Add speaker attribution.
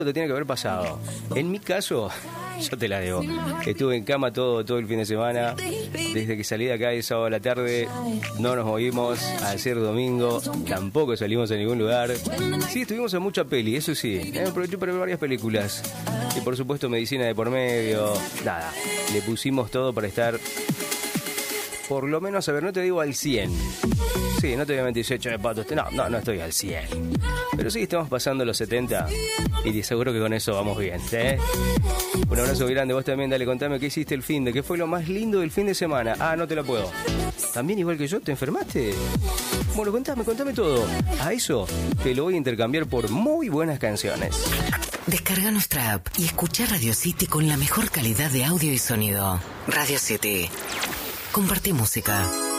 Speaker 1: te tiene que haber pasado. En mi caso, yo te la debo. Estuve en cama todo el fin de semana. Desde que salí de acá el sábado a la tarde, no nos movimos. Al ser domingo, tampoco salimos a ningún lugar. Sí, estuvimos en mucha peli, eso sí. Aproveché para ver varias películas. Y por supuesto, medicina de por medio. Nada, le pusimos todo para estar, por lo menos, a ver, no te digo al 100. Sí, no te voy a mentir, de patos. No estoy al 100. Pero sí, estamos pasando los 70. Y te aseguro que con eso vamos bien, ¿eh? Un abrazo grande. Vos también, dale, contame qué hiciste el fin de. ¿Qué fue lo más lindo del fin de semana? Ah, no te la puedo. ¿También igual que yo? ¿Te enfermaste? Bueno, contame todo. A eso te lo voy a intercambiar por muy buenas canciones.
Speaker 2: Descarga nuestra app y escucha Radio City con la mejor calidad de audio y sonido. Radio City. Comparte música.